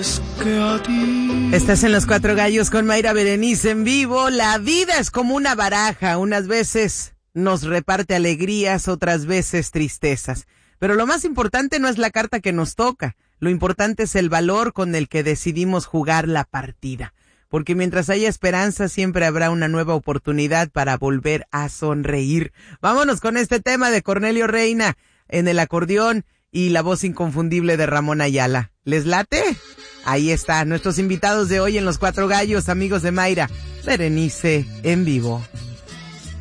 antes que a ti. Estás en Los Cuatro Gallos con Mayra Berenice en vivo. La vida es como una baraja. Unas veces nos reparte alegrías, otras veces tristezas. Pero lo más importante no es la carta que nos toca. Lo importante es el valor con el que decidimos jugar la partida. Porque mientras haya esperanza, siempre habrá una nueva oportunidad para volver a sonreír. Vámonos con este tema de Cornelio Reina en el acordeón y la voz inconfundible de Ramón Ayala. ¿Les late? Ahí está, nuestros invitados de hoy en Los Cuatro Gallos, amigos de Mayra Berenice en vivo.